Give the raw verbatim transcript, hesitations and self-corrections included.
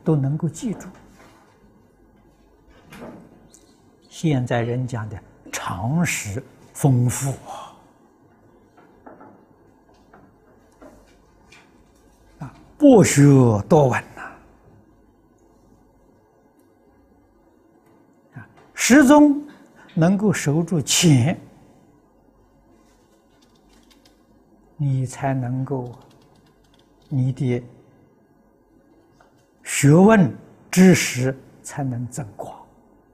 都能够记住。现在人讲的常识丰富啊，博学多闻呐，啊，始终能够守住钱，你才能够你的学问知识才能增广。